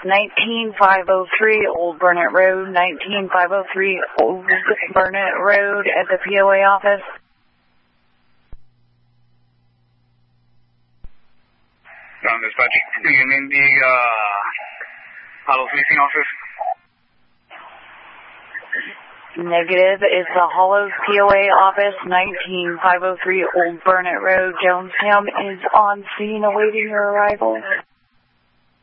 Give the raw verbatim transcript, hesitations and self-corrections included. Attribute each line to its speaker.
Speaker 1: nineteen five oh three Old Burnett Road, nineteen five oh three Old Burnett Road at the P O A office.
Speaker 2: Ground dispatch, do you mean the uh, Hollows leasing office?
Speaker 1: Negative. It's the Hollows P O A office, nineteen five oh three Old Burnett Road. Jonestown is on scene awaiting your arrival.